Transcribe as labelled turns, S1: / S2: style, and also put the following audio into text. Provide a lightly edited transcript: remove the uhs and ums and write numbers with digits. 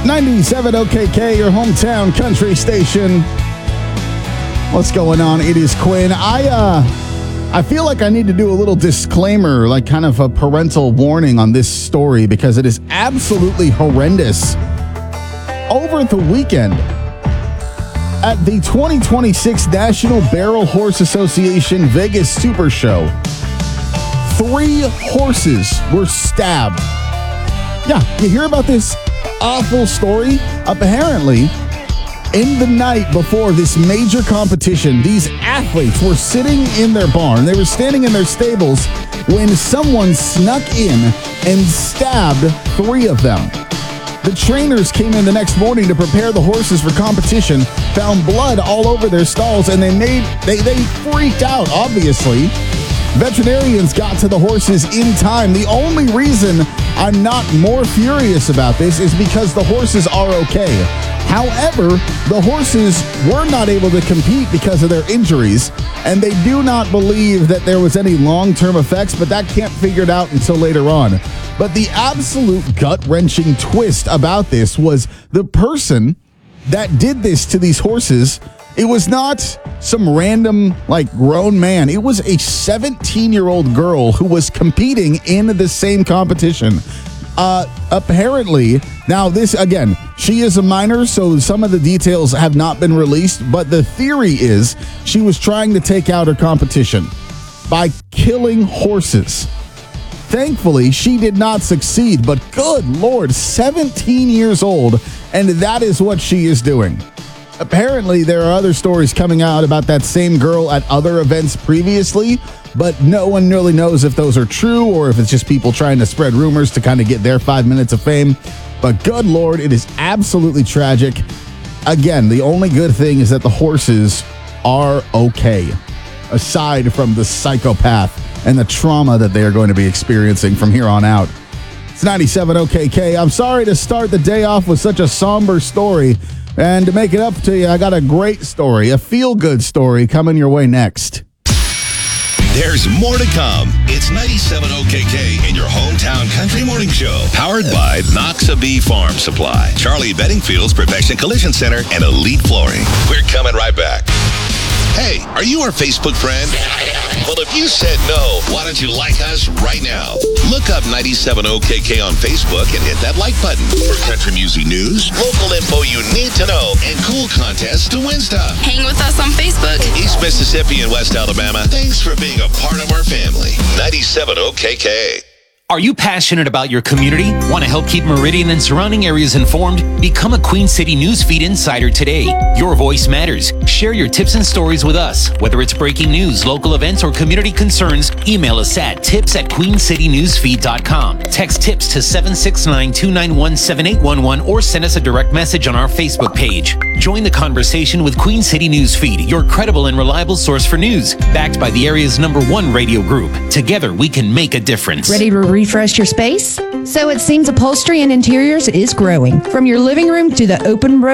S1: 97 OKK, your hometown country station. What's going on? It is Quinn. I feel like I need to do a little disclaimer, like kind of a parental warning on this story because it is absolutely horrendous. Over the weekend, at the 2026 National Barrel Horse Association Vegas Super Show, 3 horses were stabbed. Yeah, you hear about this awful story? Apparently, in the night before this major competition, these athletes were sitting in their barn. They were standing in their stables when someone snuck in and stabbed 3 of them. The trainers came in the next morning to prepare the horses for competition, found blood all over their stalls, and they freaked out, obviously. Veterinarians got to the horses in time. The only reason I'm not more furious about this is because the horses are okay. However, the horses were not able to compete because of their injuries, and they do not believe that there was any long-term effects, but that can't be figured out until later on. But the absolute gut-wrenching twist about this was the person that did this to these horses. It was not some random, grown man. It was a 17-year-old girl who was competing in the same competition. Apparently, now this, again, she is a minor, so some of the details have not been released, but the theory is she was trying to take out her competition by killing horses. Thankfully, she did not succeed, but good Lord, 17 years old, and that is what she is doing. Apparently, there are other stories coming out about that same girl at other events previously, but no one really knows if those are true or if it's just people trying to spread rumors to kind of get their 5 minutes of fame. But good Lord, it is absolutely tragic. Again, the only good thing is that the horses are okay, aside from the psychopath and the trauma that they are going to be experiencing from here on out. It's 97 OKK. I'm sorry to start the day off with such a somber story. And to make it up to you, I got a great story, a feel-good story coming your way next.
S2: There's more to come. It's 97 OKK in your hometown country morning show. Powered by Noxa Farm Supply, Charlie Bedingfield's Perfection Collision Center, and Elite Flooring. We're coming right back. Hey, are you our Facebook friend? Well, if you said no, why don't you like us right now? Look up 97 OKK on Facebook and hit that like button for country music news, local info you need to know, and cool contests to win stuff.
S3: Hang with us on Facebook.
S2: East Mississippi and West Alabama, thanks for being a part of our family. 97 OKK.
S4: Are you passionate about your community? Want to help keep Meridian and surrounding areas informed? Become a Queen City Newsfeed Insider today. Your voice matters. Share your tips and stories with us. Whether it's breaking news, local events, or community concerns, email us at tips@queencitynewsfeed.com. Text tips to 769-291-7811 or send us a direct message on our Facebook page. Join the conversation with Queen City Newsfeed, your credible and reliable source for news, backed by the area's #1 radio group. Together, we can make a difference.
S5: Ready to refresh your space? So it seems upholstery and interiors is growing. From your living room to the open road